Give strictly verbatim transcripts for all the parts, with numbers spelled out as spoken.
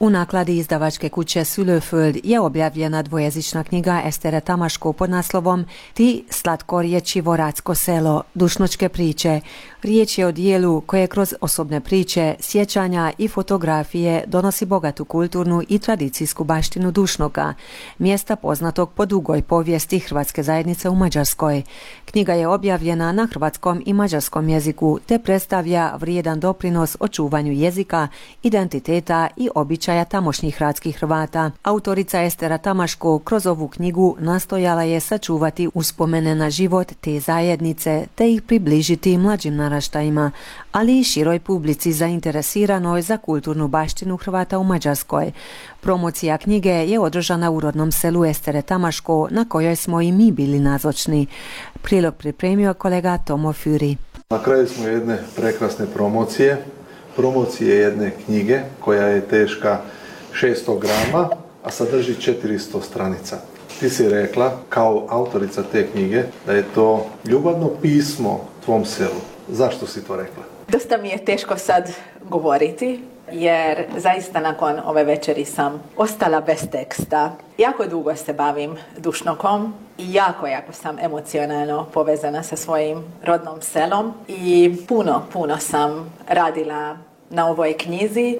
U nakladi izdavačke kuće Sülöföld je objavljena dvojezična knjiga Estere Tamaško pod naslovom Ti slatkorječivo Ratsko selo, dušnočke priče. Riječ je o dijelu koje kroz osobne priče, sjećanja i fotografije donosi bogatu kulturnu i tradicijsku baštinu Dušnoka, mjesta poznatog po dugoj povijesti hrvatske zajednice u Mađarskoj. Knjiga je objavljena na hrvatskom i mađarskom jeziku te predstavlja vrijedan doprinos očuvanju jezika, identiteta i običaja tamošnjih hrvatskih Hrvata. Autorica Estera Tamaško kroz ovu knjigu nastojala je sačuvati uspomene na život te zajednice te ih približiti mlađim naraštajima, ali i široj publici zainteresiranoj za kulturnu baštinu Hrvata u Mađarskoj. Promocija knjige je održana u rodnom selu Estere Tamaško, na kojoj smo i mi bili nazočni. Prilog pripremio kolega Tomo Füri. Na kraju smo jedne prekrasne promocije, promocije jedne knjige koja je teška šesto grama, a sadrži četiristo stranica. Ti si rekla, kao autorica te knjige, da je to ljubavno pismo tvom selu. Zašto si to rekla? Dosta mi je teško sad govoriti, jer zaista nakon ove večeri sam ostala bez teksta. Jako dugo se bavim Dušnokom i jako, jako sam emocionalno povezana sa svojim rodnom selom i puno, puno sam radila na ovoj knjizi.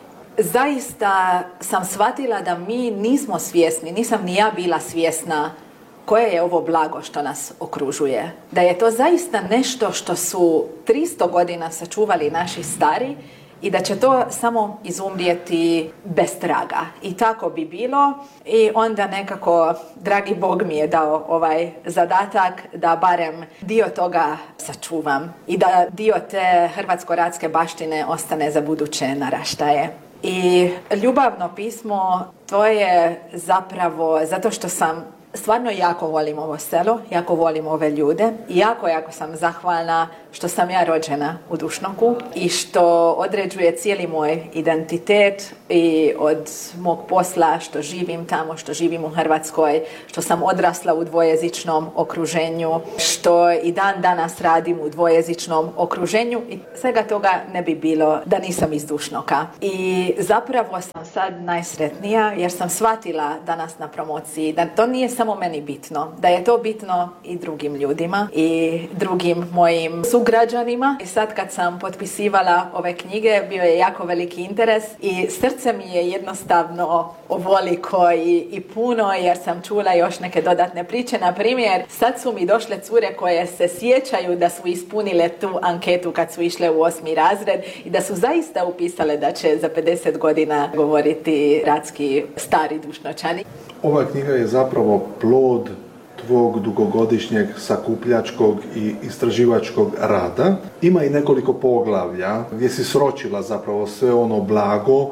Zaista sam shvatila da mi nismo svjesni, nisam ni ja bila svjesna koje je ovo blago što nas okružuje. Da je to zaista nešto što su tristo godina sačuvali naši stari i da će to samo izumrijeti bez traga. I tako bi bilo i onda nekako, dragi Bog mi je dao ovaj zadatak da barem dio toga sačuvam i da dio te hrvatsko-ratske baštine ostane za buduće naraštaje. I ljubavno pismo, to je zapravo zato što sam stvarno jako volim ovo selo, jako volim ove ljude i jako, jako sam zahvalna što sam ja rođena u Dušnoku i što određuje cijeli moj identitet i od mog posla što živim tamo, što živim u Hrvatskoj, što sam odrasla u dvojezičnom okruženju, što i dan danas radim u dvojezičnom okruženju i svega toga ne bi bilo da nisam iz Dušnoka. I zapravo sam sad najsretnija jer sam shvatila danas na promociji da to nije samo meni bitno, da je to bitno i drugim ljudima i drugim mojim sugrađanima. I sad kad sam potpisivala ove knjige, bio je jako veliki interes i srce mi je jednostavno ovoliko i, i puno jer sam čula još neke dodatne priče. Na primjer, sad su mi došle cure koje se sjećaju da su ispunile tu anketu kad su išle u osmi razred i da su zaista upisale da će za pedeset godina govoriti ratski stari Dušnočani. Ova knjiga je zapravo plod tvog dugogodišnjeg sakupljačkog i istraživačkog rada. Ima i nekoliko poglavlja gdje si sročila zapravo sve ono blago,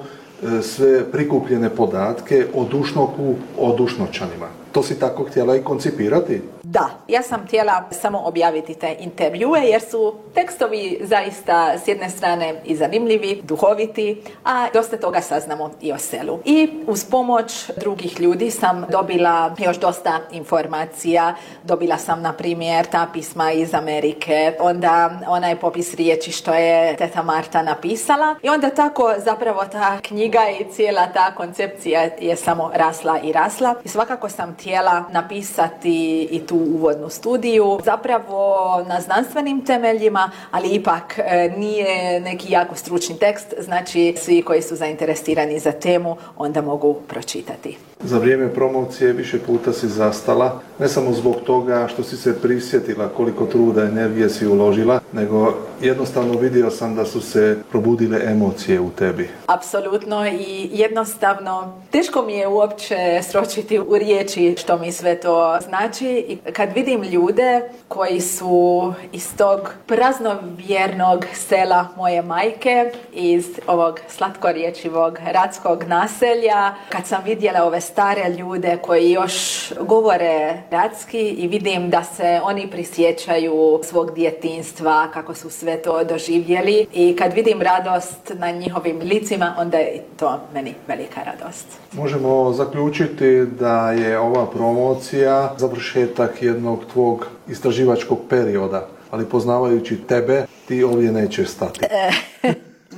sve prikupljene podatke o Dušnoku, o Dušnočanima. To si tako htjela i koncipirati? Da, ja sam htjela samo objaviti te intervjue jer su tekstovi zaista s jedne strane i zanimljivi, duhoviti, a dosta toga saznamo i o selu. I uz pomoć drugih ljudi sam dobila još dosta informacija. Dobila sam, na primjer, ta pisma iz Amerike, onda onaj popis riječi što je teta Marta napisala i onda tako zapravo ta knjiga i cijela ta koncepcija je samo rasla i rasla. I svakako sam htjela napisati i tu uvodnu studiju, zapravo na znanstvenim temeljima, ali ipak e, nije neki jako stručni tekst, znači svi koji su zainteresirani za temu onda mogu pročitati. Za vrijeme promocije više puta si zastala, ne samo zbog toga što si se prisjetila koliko truda i energije si uložila, nego jednostavno vidio sam da su se probudile emocije u tebi. Apsolutno i jednostavno teško mi je uopće sročiti u riječi što mi sve to znači. I kad vidim ljude koji su iz tog praznovjernog sela moje majke, iz ovog slatkorječivog ratskog naselja, kad sam vidjela ove stare ljude koji još govore ratski i vidim da se oni prisjećaju svog djetinjstva, kako su sve to doživjeli i kad vidim radost na njihovim licima, onda je to meni velika radost. Možemo zaključiti da je ova promocija završetak jednog tvog istraživačkog perioda, ali poznavajući tebe, ti ovdje nećeš stati.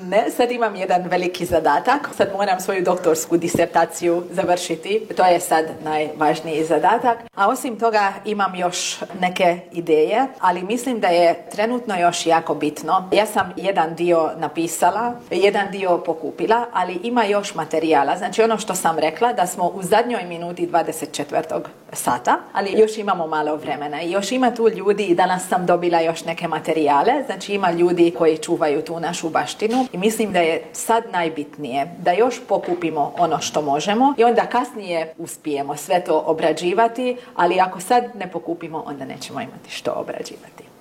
Ne, sad imam jedan veliki zadatak. Sad moram svoju doktorsku disertaciju završiti. To je sad najvažniji zadatak. A osim toga imam još neke ideje, ali mislim da je trenutno još jako bitno. Ja sam jedan dio napisala, jedan dio pokupila, ali ima još materijala. Znači ono što sam rekla, da smo u zadnjoj minuti dvadeset četvrtog sata, ali još imamo malo vremena i još ima tu ljudi i danas sam dobila još neke materijale. Znači ima ljudi koji čuvaju tu našu baštinu i mislim da je sad najbitnije da još pokupimo ono što možemo i onda kasnije uspijemo sve to obrađivati, ali ako sad ne pokupimo, onda nećemo imati što obrađivati.